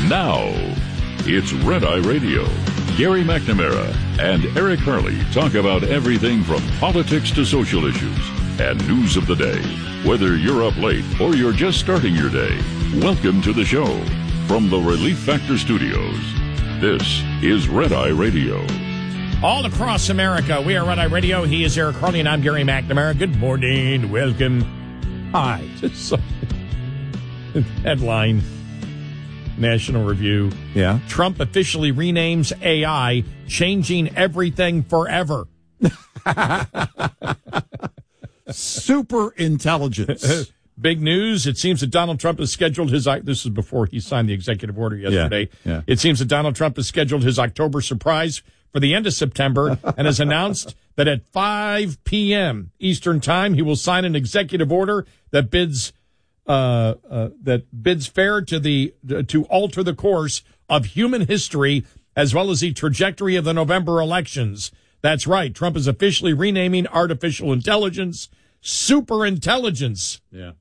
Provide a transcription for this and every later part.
Now, it's Red Eye Radio. Gary McNamara and Eric Harley talk about everything from politics to social issues and news of the day. Whether you're up late or you're just starting your day, welcome to the show. From the Relief Factor Studios, this is Red Eye Radio. All across America, we are Red Eye Radio. He is Eric Harley, and I'm Gary McNamara. Good morning. Welcome. Hi. Headline, National Review. Yeah. Trump officially renames AI, changing everything forever. Super intelligence. Big news. It seems that Donald Trump has scheduled his... This is before he signed the executive order yesterday. Yeah. It seems that Donald Trump has scheduled his October surprise for the end of September and has announced that at 5 p.m. Eastern Time, he will sign an executive order that bids fair to alter the course of human history as well as the trajectory of the November elections. That's right. Trump is officially renaming artificial intelligence superintelligence. Yeah.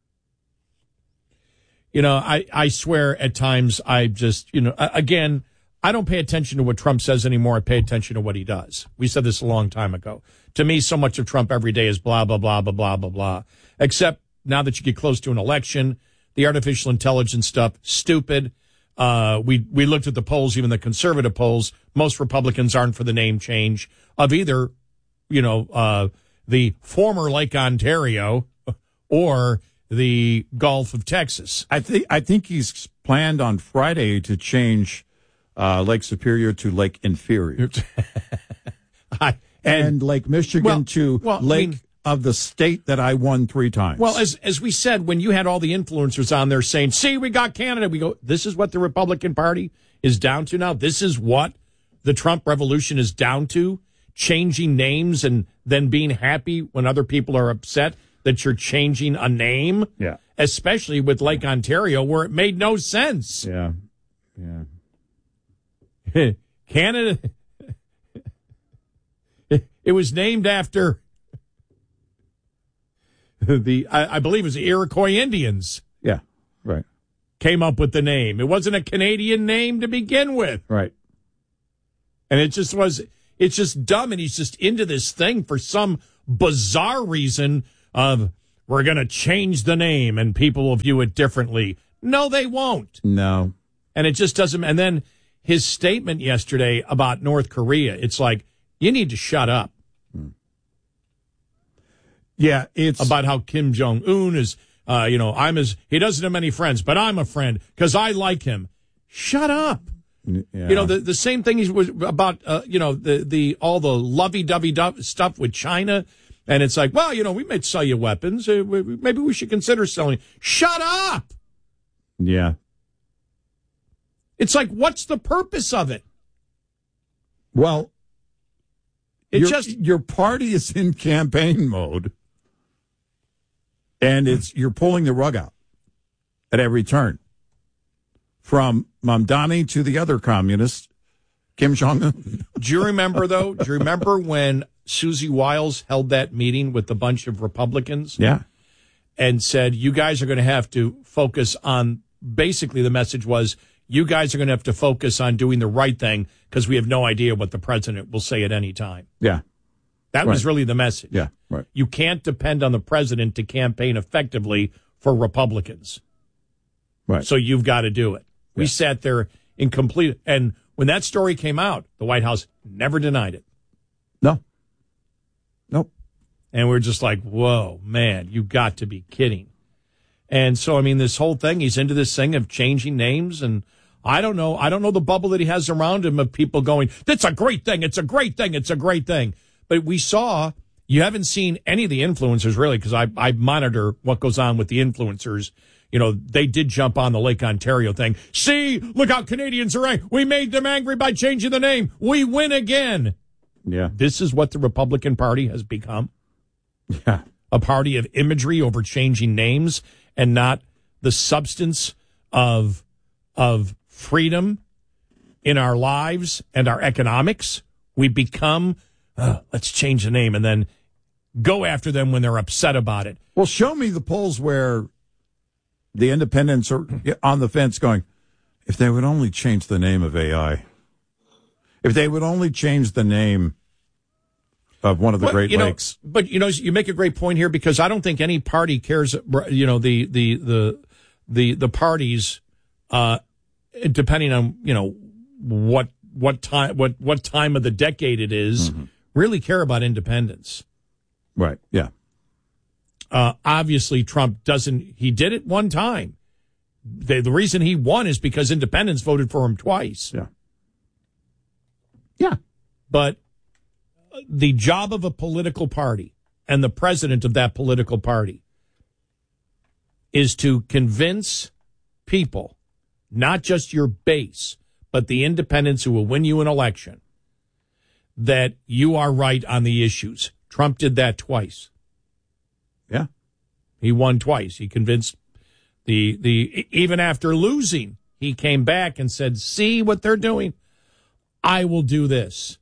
You know, I swear at times I just, again, I don't pay attention to what Trump says anymore. I pay attention to what he does. We said this a long time ago. To me, so much of Trump every day is blah, blah, blah, blah, blah, blah, blah. Except now that you get close to an election, the artificial intelligence stuff, stupid. We looked at the polls, even the conservative polls. Most Republicans aren't for the name change of either, the former Lake Ontario or the Gulf of Texas. I think he's planned on Friday to change Lake Superior to Lake Inferior. and Lake Michigan to Lake of the state that I won 3 times. Well, as we said, when you had all the influencers on there saying, see, we got Canada, we go, this is what the Republican Party is down to now. This is what the Trump revolution is down to, changing names and then being happy when other people are upset that you're changing a name. Yeah. Especially with Lake Ontario, where it made no sense. Yeah. Canada, it was named after I believe it was the Iroquois Indians. Yeah, right. Came up with the name. It wasn't a Canadian name to begin with. Right. And it's just dumb, and he's just into this thing for some bizarre reason of we're going to change the name and people will view it differently. No, they won't. No. And it just doesn't. And then his statement yesterday about North Korea, it's like, you need to shut up. Yeah, it's about how Kim Jong-un is, he doesn't have many friends, but I'm a friend because I like him. Shut up. Yeah. The same thing was about, all the lovey-dovey stuff with China. And it's like, well, we might sell you weapons. Maybe we should consider selling. Shut up. Yeah. It's like, what's the purpose of it? Well, your party is in campaign mode, and you're pulling the rug out at every turn. From Mamdani to the other communist, Kim Jong-un. Do you remember, though? Do you remember when Susie Wiles held that meeting with a bunch of Republicans? Yeah. And said, you guys are going to have to focus on, basically the message was, you guys are going to have to focus on doing the right thing because we have no idea what the president will say at any time. Yeah. That was really the message. Yeah, right. You can't depend on the president to campaign effectively for Republicans. Right. So you've got to do it. Yeah. We sat there in complete, and when that story came out, the White House never denied it. No. Nope. And we're just like, whoa, man, you got to be kidding. And so, I mean, this whole thing, he's into this thing of changing names, and I don't know the bubble that he has around him of people going, that's a great thing, it's a great thing, it's a great thing. But we saw, you haven't seen any of the influencers, really, because I monitor what goes on with the influencers. They did jump on the Lake Ontario thing. See, look how Canadians are angry. We made them angry by changing the name. We win again. Yeah. This is what the Republican Party has become. Yeah. A party of imagery over changing names and not the substance of freedom in our lives and our economics. We become, let's change the name and then go after them when they're upset about it. Well, show me the polls where the independents are on the fence going, If they would only change the name of AI. If they would only change the name of one of the Great Lakes. But, you make a great point here, because I don't think any party cares, the parties, depending on, what time of the decade it is, really care about independence. Right, yeah. Obviously, Trump doesn't. He did it one time. The reason he won is because independents voted for him twice. Yeah. Yeah. But the job of a political party and the president of that political party is to convince people, not just your base, but the independents who will win you an election, that you are right on the issues. Trump did that twice. Yeah. He won twice. He convinced even after losing, he came back and said, see what they're doing? I will do this.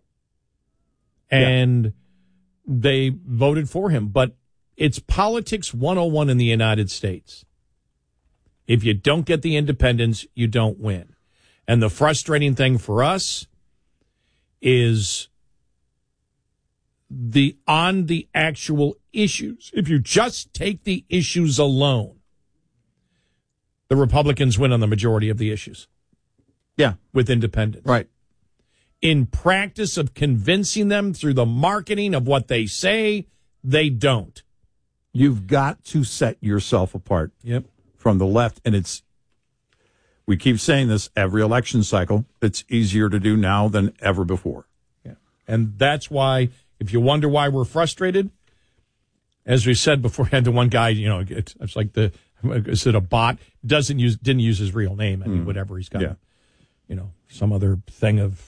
And they voted for him. But it's politics 101 in the United States. If you don't get the independents, you don't win. And the frustrating thing for us is on the actual issues. If you just take the issues alone, the Republicans win on the majority of the issues. Yeah. With independents. Right. In practice of convincing them through the marketing of what they say, they don't. You've got to set yourself apart from the left. And we keep saying this every election cycle. It's easier to do now than ever before. Yeah. And that's why, if you wonder why we're frustrated, as we said before, had to one guy, it's like is it a bot? Didn't use his real name. I mean, whatever he's got, some other thing of,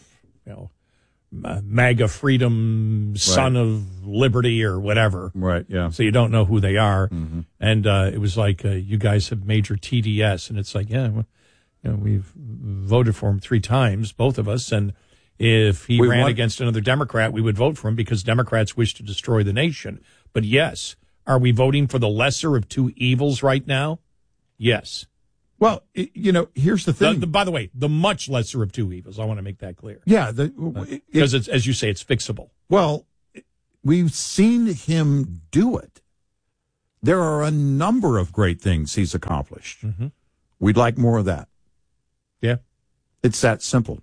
MAGA freedom, son of liberty or whatever. Right. Yeah. So you don't know who they are. Mm-hmm. And it was like, you guys have major TDS. And it's like, we've voted for him 3 times, both of us. And if he ran against another Democrat, we would vote for him because Democrats wish to destroy the nation. But yes, are we voting for the lesser of 2 evils right now? Yes. Well, here's the thing. By the way, the much lesser of 2 evils. I want to make that clear. Yeah. Because it's, as you say, it's fixable. Well, we've seen him do it. There are a number of great things he's accomplished. Mm-hmm. We'd like more of that. Yeah. It's that simple.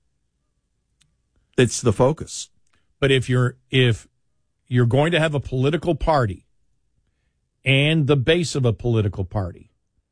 It's the focus. But if you're going to have a political party and the base of a political party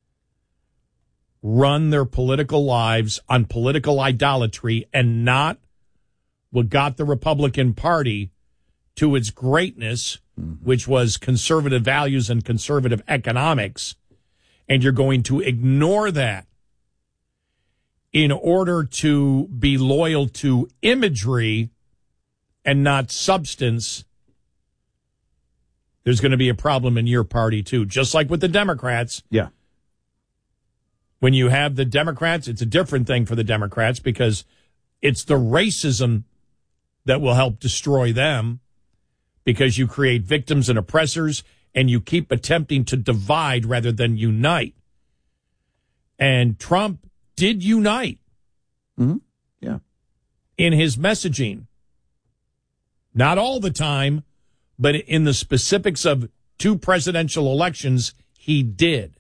run their political lives on political idolatry and not what got the Republican Party to its greatness, which was conservative values and conservative economics, and you're going to ignore that in order to be loyal to imagery and not substance, there's going to be a problem in your party, too. Just like with the Democrats. Yeah. When you have the Democrats, it's a different thing for the Democrats because it's the racism that will help destroy them because you create victims and oppressors and you keep attempting to divide rather than unite. And Trump did unite. Mm-hmm. Yeah. In his messaging. Not all the time, but in the specifics of 2 presidential elections, he did.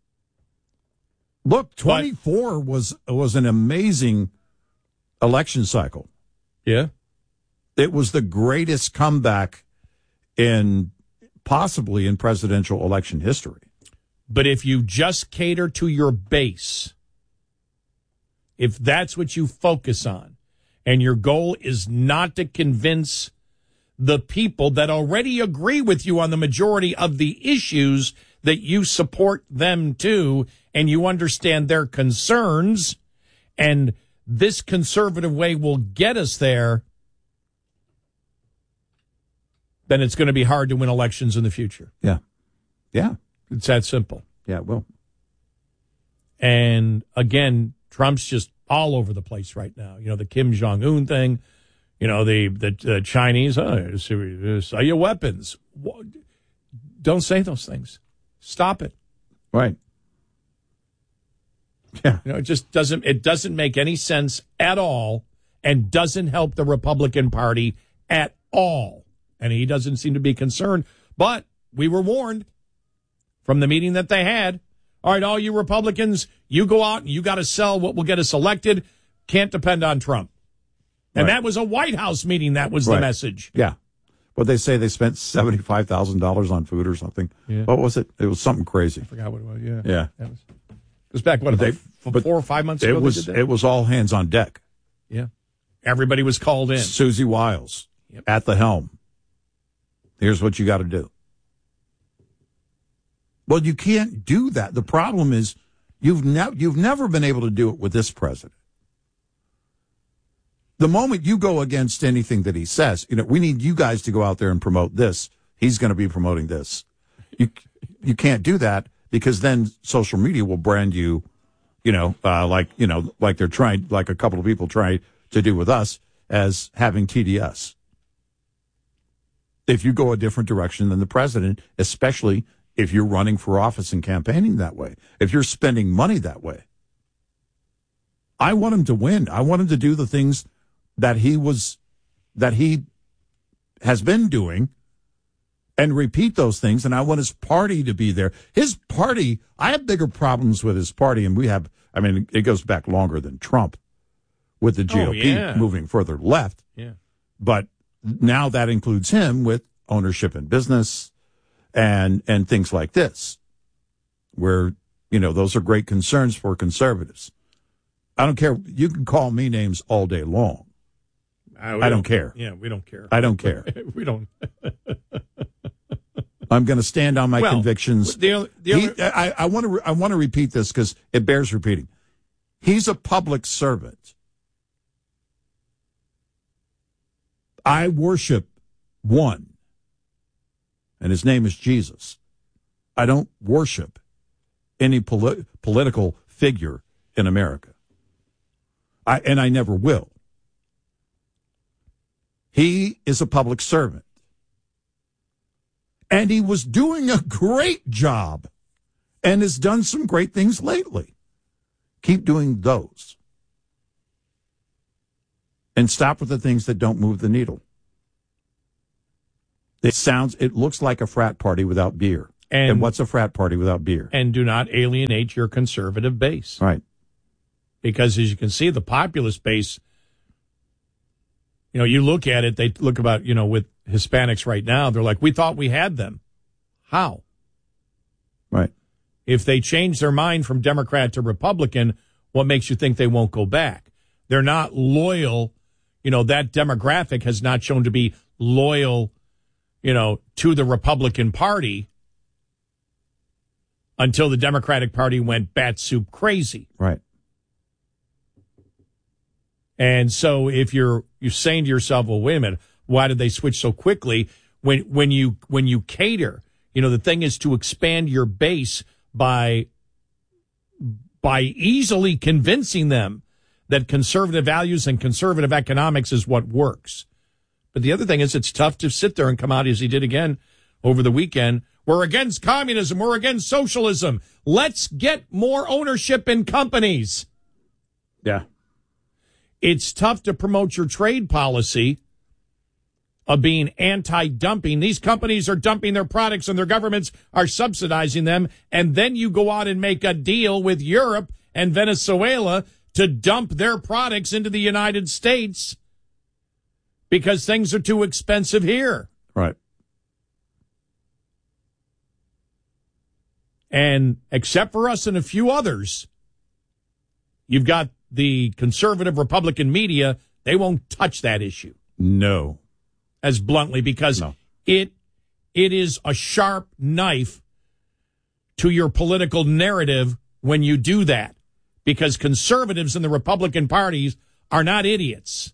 Look, 24 was an amazing election cycle. Yeah. It was the greatest comeback possibly in presidential election history. But if you just cater to your base, if that's what you focus on, and your goal is not to convince the people that already agree with you on the majority of the issues that you support them too, and you understand their concerns, and this conservative way will get us there, then it's going to be hard to win elections in the future. Yeah. Yeah. It's that simple. Yeah, it will. And Trump's just all over the place right now. The Kim Jong-un thing, the Chinese, sell your weapons. Don't say those things. Stop it. Right. Yeah. You know, it doesn't make any sense at all and doesn't help the Republican Party at all. And he doesn't seem to be concerned. But we were warned from the meeting that they had. All right, all you Republicans, you go out and you got to sell what will get us elected. Can't depend on Trump. And that was a White House meeting. That was the message. Yeah. What they say, they spent $75,000 on food or something. Yeah. What was it? It was something crazy. I forgot what it was. Yeah. Yeah. It was back, what, about 4 or 5 months ago? It was all hands on deck. Yeah. Everybody was called in. Susie Wiles at the helm. Here's what you got to do. Well, you can't do that. The problem is you've never been able to do it with this president. The moment you go against anything that he says, we need you guys to go out there and promote this. He's going to be promoting this. You can't do that because then social media will brand you, like they're trying, like a couple of people try to do with us, as having TDS. If you go a different direction than the president, especially if you're running for office and campaigning that way, if you're spending money that way. I want him to win. I want him to do the things that he has been doing and repeat those things. And I want his party to be there. His party, I have bigger problems with his party. And it goes back longer than Trump with the GOP moving further left. Yeah. But now that includes him with ownership in business and things like this, where, those are great concerns for conservatives. I don't care. You can call me names all day long. I don't care. Yeah, we don't care. I don't care. We don't. I'm going to stand on my convictions. I want to repeat this because it bears repeating. He's a public servant. I worship one, and his name is Jesus. I don't worship any political figure in America. I never will. He is a public servant. And he was doing a great job and has done some great things lately. Keep doing those. And stop with the things that don't move the needle. It looks like a frat party without beer. And what's a frat party without beer? And do not alienate your conservative base. Right. Because as you can see, the populist base, you look at it, they look about, with Hispanics right now, they're like, we thought we had them. How? Right. If they change their mind from Democrat to Republican, what makes you think they won't go back? They're not loyal. That demographic has not shown to be loyal, to the Republican Party until the Democratic Party went bat soup crazy. Right. And so if you're saying to yourself, well, wait a minute, why did they switch so quickly? When you cater, the thing is to expand your base by easily convincing them that conservative values and conservative economics is what works. But the other thing is it's tough to sit there and come out as he did again over the weekend. We're against communism. We're against socialism. Let's get more ownership in companies. Yeah. It's tough to promote your trade policy of being anti-dumping. These companies are dumping their products and their governments are subsidizing them. And then you go out and make a deal with Europe and Venezuela to dump their products into the United States because things are too expensive here. Right. And except for us and a few others, you've got the conservative Republican media, they won't touch that issue. No. As bluntly, because it is a sharp knife to your political narrative when you do that. Because conservatives in the Republican parties are not idiots.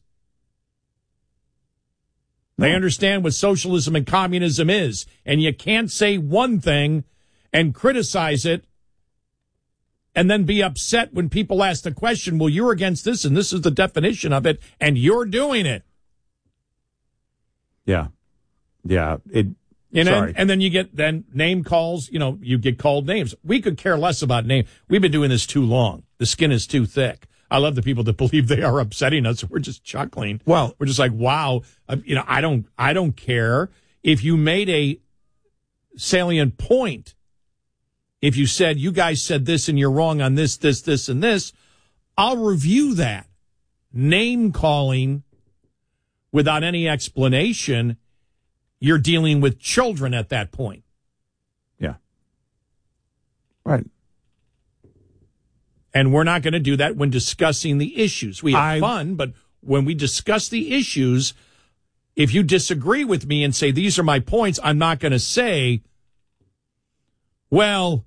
No. They understand what socialism and communism is. And you can't say one thing and criticize it and then be upset when people ask the question, well, you're against this and this is the definition of it, and you're doing it. Yeah. Yeah. Sorry. And then you get name calls. You get called names. We could care less about name. We've been doing this too long. The skin is too thick. I love the people that believe they are upsetting us. We're just chuckling. Well, we're just like, wow. I don't care if you made a salient point. If you said, you guys said this and you're wrong on this, and this, I'll review that. Name calling without any explanation, you're dealing with children at that point. Yeah. Right. And we're not going to do that when discussing the issues. We have fun, but when we discuss the issues, if you disagree with me and say, these are my points, I'm not going to say, well,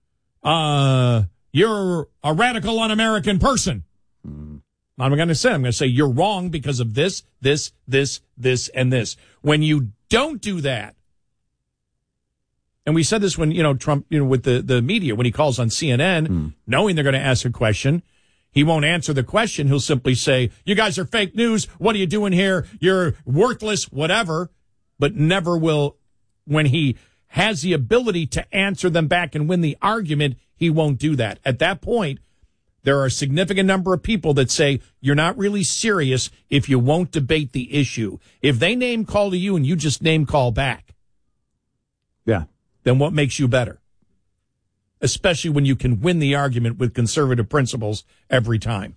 you're a radical un-American person. I'm going to say you're wrong because of this, and this. When you don't do that, and we said this when, Trump, with the media, when he calls on CNN, knowing they're going to ask a question, he won't answer the question. He'll simply say, you guys are fake news. What are you doing here? You're worthless, whatever. But never will, when he has the ability to answer them back and win the argument, he won't do that. At that point, there are a significant number of people that say you're not really serious if you won't debate the issue. If they name call to you and you just name call back, yeah, then what makes you better? Especially when you can win the argument with conservative principles every time.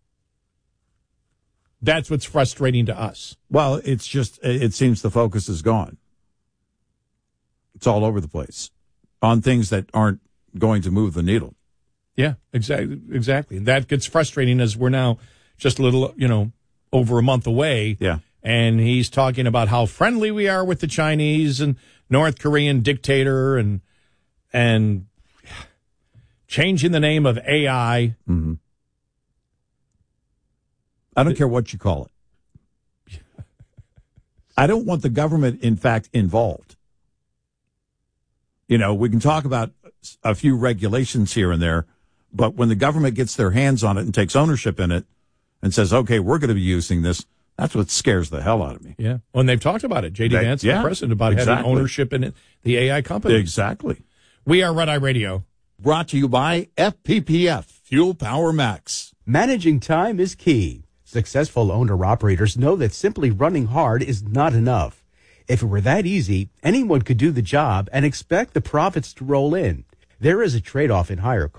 That's what's frustrating to us. Well, it's just, it seems the focus is gone. It's all over the place on things that aren't going to move the needle. Yeah, exactly. And that gets frustrating as we're now just a little, over a month away. Yeah. And he's talking about how friendly we are with the Chinese and North Korean dictator and changing the name of AI. Mm-hmm. I don't care what you call it. I don't want the government, in fact, involved. We can talk about a few regulations here and there, but when the government gets their hands on it and takes ownership in it and says, okay, we're going to be using this, that's what scares the hell out of me. Yeah. Well, and they've talked about it. J.D. Vance, the president, about having ownership in it, the AI company. Exactly. We are Red Eye Radio. Brought to you by FPPF, Fuel Power Max. Managing time is key. Successful owner-operators know that simply running hard is not enough. If it were that easy, anyone could do the job and expect the profits to roll in. There is a trade-off in higher costs.